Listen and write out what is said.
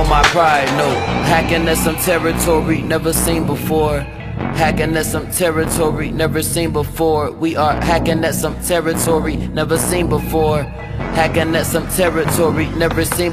on my pride, no. Hacking at some territory never seen before. Hacking at some territory never seen before. We are hacking at some territory never seen before. Hacking at some territory never seen